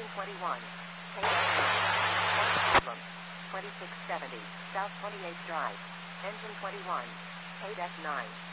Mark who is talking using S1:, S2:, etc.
S1: Engine 21. Problem. 2670, South 28th Drive. Engine 21. KDEC 9.